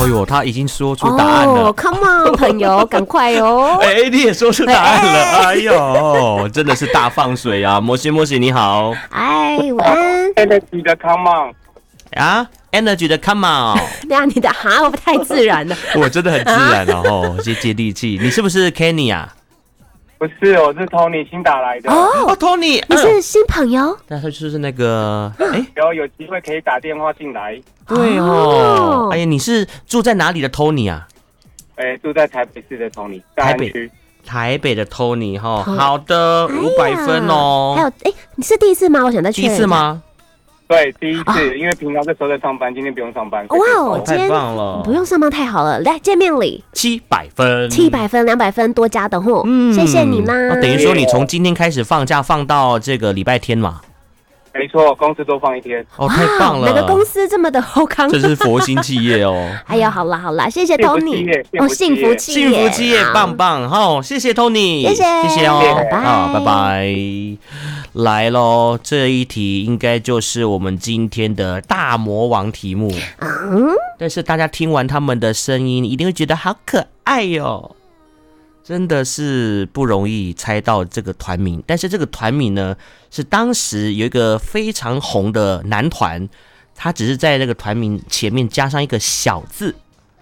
呦，他已经说出答案了。 Come on， 朋友，赶快哦！ 你也说出答案了。哎呦，真的是大放水啊！摩西摩西你好。 晚安。 Energy 的 Come on 啊 ，Energy 的 Come on。 对啊，你的哈会不会太自然了？ 我真的很自然哦，接地气。你是不是 Kenny 啊？ 不是，我是 Tony 新打来的。 Tony， 你是新朋友？ 那他就是那个， 然后有机会可以打电话进来。 对哦。哎呀，你是住在哪里的 Tony 啊？ 住在台北市的 Tony， 台北的 Tony 哈。好的，500分哦。 还有，你是第一次吗？我想再确认。 第一次吗？ 对，第一次，因为平常这时候在上班，今天不用上班。 哇， 太棒了！ 不用上班太好了。来，见面礼 700分 ，700分，200分多加的吼。谢谢你啦。 等于说你从今天开始放假，放到这个礼拜天嘛？ 没错，公司多放1天。 太棒了！ 哪个公司这么的厚康？ 这是佛心企业哦。 哎呀，好啦，谢谢 Tony。幸福企业， 棒，谢谢 Tony， 谢谢哦，好，拜拜。来咯，这一题应该就是我们今天的大魔王题目。但是大家听完他们的声音，一定会觉得好可爱哟。真的是不容易猜到这个团名，但是这个团名呢，是当时有一个非常红的男团，他只是在那个团名前面加上一个小字。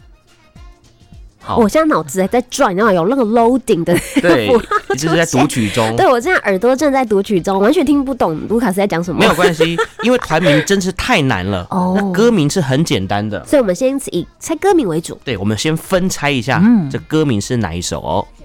我现在脑子还在转，然后有那个 loading 的， 对，你这是在读取中。 对，我现在耳朵正在读取中，完全听不懂卢卡斯在讲什么。 没有关系，因为团名真是太难了。那歌名是很简单的， 所以我们先以猜歌名为主。 对，我们先分猜一下，这歌名是哪一首哦。